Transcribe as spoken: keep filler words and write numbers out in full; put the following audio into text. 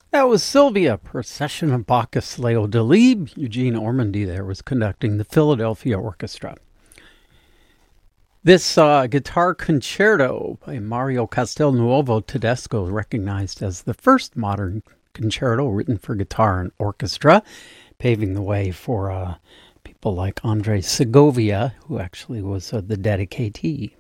That was Sylvia, Procession of Bacchus, Leo Delibes. Eugene Ormandy there was conducting the Philadelphia Orchestra. This uh, guitar concerto by Mario Castelnuovo Tedesco is recognized as the first modern concerto written for guitar and orchestra, paving the way for uh, people like Andre Segovia, who actually was uh, the dedicatee.